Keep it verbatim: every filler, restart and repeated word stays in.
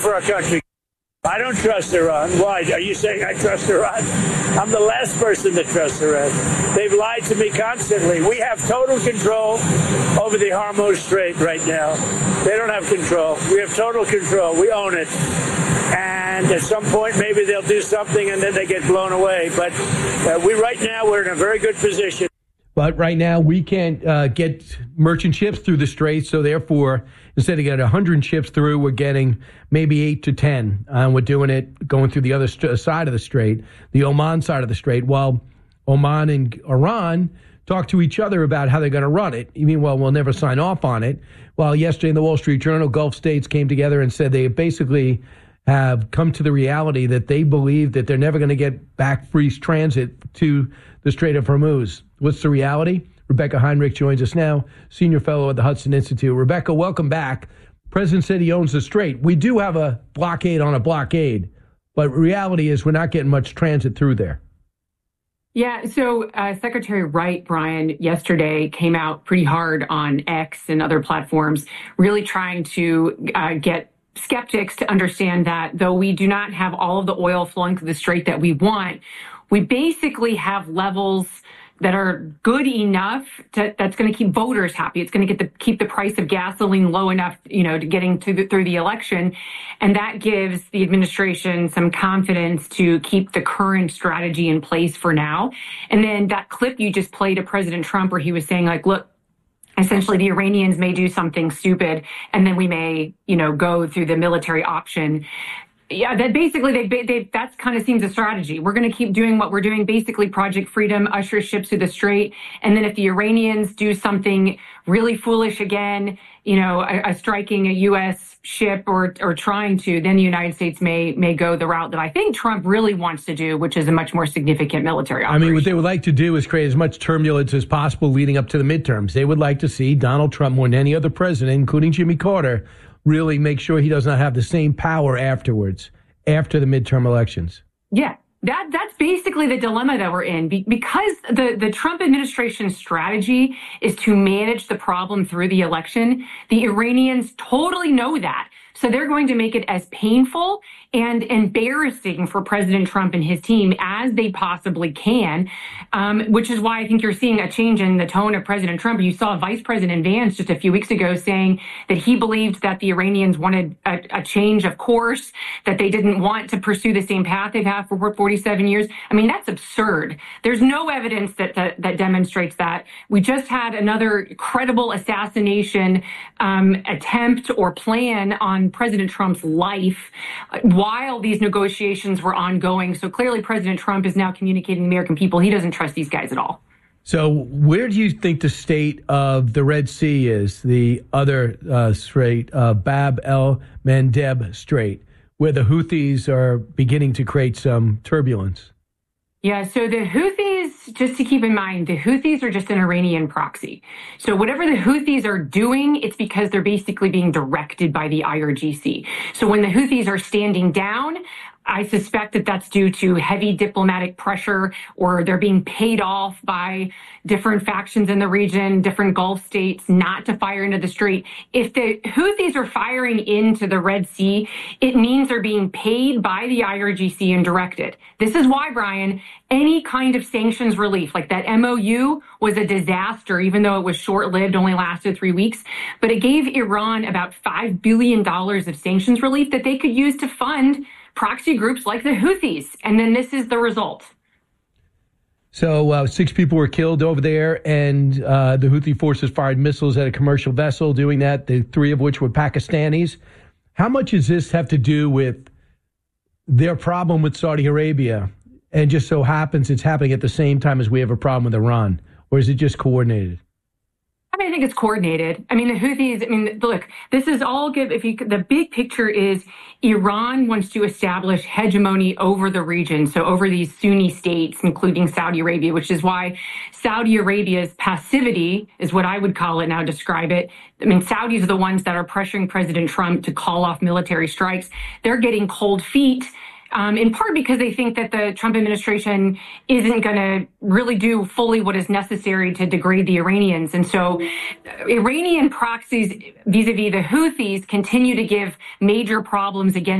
For our country. I don't trust Iran. Why? Are you saying I trust Iran? I'm the last person to trust Iran. They've lied to me constantly. We have total control over the Hormuz Strait right now. They don't have control. We have total control. We own it. And at some point, maybe they'll do something and then they get blown away. But uh, we right now, we're in a very good position. But right now, we can't uh, get merchant ships through the Strait, so therefore, instead of getting one hundred ships through, we're getting maybe eight to ten. Uh, we're doing it going through the other st- side of the Strait, the Oman side of the Strait, while Oman and Iran talk to each other about how they're going to run it. You mean, well, we'll never sign off on it. Well, yesterday in the Wall Street Journal, Gulf states came together and said they basically have come to the reality that they believe that they're never going to get back free transit to the Strait of Hormuz. What's the reality? Rebecca Heinrich joins us now, senior fellow at the Hudson Institute. Rebecca, welcome back. President said he owns the Strait. We do have a blockade on a blockade, but reality is we're not getting much transit through there. Yeah, so uh, Secretary Wright, Brian, yesterday came out pretty hard on X and other platforms, really trying to uh, get skeptics to understand that though we do not have all of the oil flowing through the Strait that we want, we basically have levels that are good enough to, that's going to keep voters happy. It's going to get the keep the price of gasoline low enough, you know, to getting to the, through the election, and that gives the administration some confidence to keep the current strategy in place for now. And then that clip you just played of President Trump, where he was saying, like, look, essentially the Iranians may do something stupid, and then we may, you know, go through the military option. Yeah, that basically they, they that kind of seems a strategy. We're going to keep doing what we're doing. Basically, Project Freedom ushers ships through the Strait, and then if the Iranians do something really foolish again, you know, a, a striking a U S ship or or trying to, then the United States may may go the route that I think Trump really wants to do, which is a much more significant military operation. I mean, what they would like to do is create as much turbulence as possible leading up to the midterms. They would like to see Donald Trump more than any other president, including Jimmy Carter, really make sure he does not have the same power afterwards, after the midterm elections. Yeah, that that's basically the dilemma that we're in. Be, because the, the Trump administration's strategy is to manage the problem through the election, the Iranians totally know that. So they're going to make it as painful and embarrassing for President Trump and his team as they possibly can, um, which is why I think you're seeing a change in the tone of President Trump. You saw Vice President Vance just a few weeks ago saying that he believed that the Iranians wanted a, a change of course, that they didn't want to pursue the same path they've had for forty-seven years. I mean, that's absurd. There's no evidence that that, that demonstrates that. We just had another credible assassination um, attempt or plan on President Trump's life while these negotiations were ongoing. So clearly President Trump is now communicating to the American people he doesn't trust these guys at all. So where do you think the state of the Red Sea is, the other uh, strait, uh, Bab el-Mandeb Strait, where the Houthis are beginning to create some turbulence? Yeah, so the Houthis, just to keep in mind, the Houthis are just an Iranian proxy. So whatever the Houthis are doing, it's because they're basically being directed by the I R G C. So when the Houthis are standing down, I suspect that that's due to heavy diplomatic pressure, or they're being paid off by different factions in the region, different Gulf states, not to fire into the Strait. If the Houthis are firing into the Red Sea, it means they're being paid by the I R G C and directed. This is why, Brian, any kind of sanctions relief, like that M O U was a disaster, even though it was short-lived, only lasted three weeks. But it gave Iran about five billion dollars of sanctions relief that they could use to fund proxy groups like the Houthis. And then this is the result. So uh, six people were killed over there, and uh, the Houthi forces fired missiles at a commercial vessel doing that, the three of which were Pakistanis. How much does this have to do with their problem with Saudi Arabia? And just so happens it's happening at the same time as we have a problem with Iran? Or is it just coordinated? I mean, I think it's coordinated. I mean, the Houthis, I mean, look, this is all good. If you, the big picture is Iran wants to establish hegemony over the region. So over these Sunni states, including Saudi Arabia, which is why Saudi Arabia's passivity is what I would call it now, describe it. I mean, Saudis are the ones that are pressuring President Trump to call off military strikes. They're getting cold feet um, in part because they think that the Trump administration isn't going to really do fully what is necessary to degrade the Iranians. And so uh, Iranian proxies vis-a-vis the Houthis continue to give major problems again